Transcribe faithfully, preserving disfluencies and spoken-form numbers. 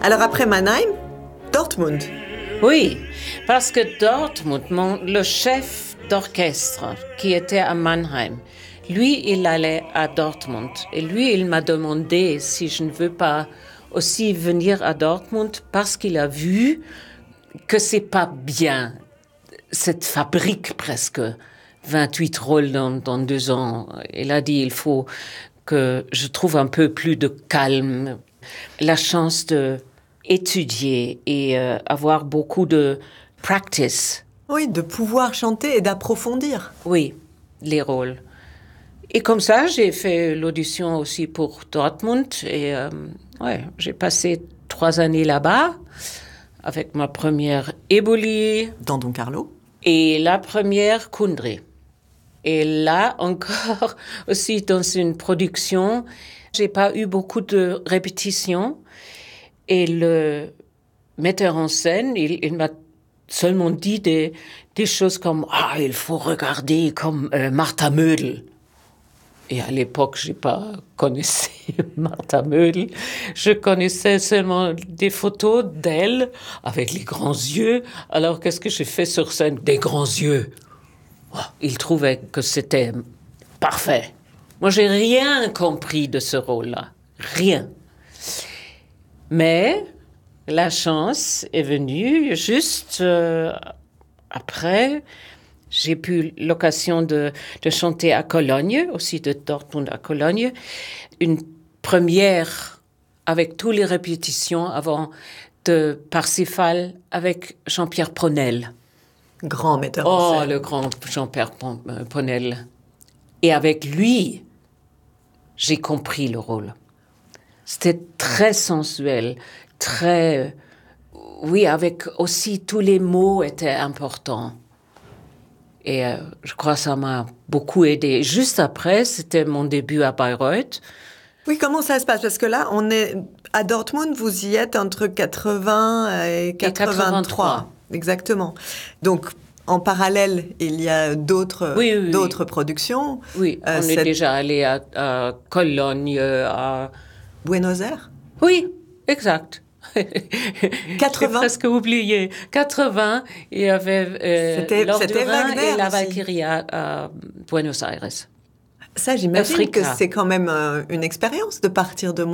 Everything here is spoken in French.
Alors après Mannheim, Dortmund. Oui, parce que Dortmund, mon, le chef d'orchestre qui était à Mannheim, lui, il allait à Dortmund. Et lui, il m'a demandé si je ne veux pas aussi venir à Dortmund parce qu'il a vu que c'est pas bien, cette fabrique presque, vingt-huit rôles dans, dans deux ans. Il a dit, il faut que je trouve un peu plus de calme, la chance de étudier et euh, avoir beaucoup de practice. Oui, de pouvoir chanter et d'approfondir. Oui, les rôles. Et comme ça, j'ai fait l'audition aussi pour Dortmund. Et euh, ouais, j'ai passé trois années là-bas avec ma première Éboli. Dans Don Carlo. Et la première Kundry. Et là encore, aussi dans une production, j'ai pas eu beaucoup de répétitions. Et le metteur en scène, il, il m'a seulement dit des, des choses comme « Ah, il faut regarder comme euh, Martha Mödl ». Et à l'époque, je n'ai pas connaissé Martha Mödl. Je connaissais seulement des photos d'elle avec les grands yeux. Alors, qu'est-ce que j'ai fait sur scène? Des grands yeux. Oh, il trouvait que c'était parfait. Moi, j'ai rien compris de ce rôle-là. Rien. Mais la chance est venue juste euh, après. J'ai eu l'occasion de, de chanter à Cologne, aussi de Dortmund à Cologne, une première avec toutes les répétitions avant de Parsifal avec Jean-Pierre Ponel. Grand metteur oh, en scène. Oh, le grand Jean-Pierre Ponel. Et avec lui, j'ai compris le rôle. C'était très sensuel, très... Oui, avec aussi tous les mots étaient importants. Et euh, je crois que ça m'a beaucoup aidé. Juste après, c'était mon début à Bayreuth. Oui, comment ça se passe? Parce que là, on est à Dortmund, vous y êtes entre quatre-vingts et quatre-vingt-trois. Et quatre-vingt-trois. Exactement. Donc, en parallèle, il y a d'autres, oui, oui, d'autres oui. productions. Oui, euh, on cette... est déjà allé à, à Cologne, à... Buenos Aires? Oui, exact. quatre-vingts. J'ai presque oublié. quatre-vingts, il y avait euh, c'était, Lord c'était du Rhin Wagner et la aussi. Valkyrie à Buenos Aires. Ça, j'imagine Africa. que c'est quand même euh, une expérience de partir de moi.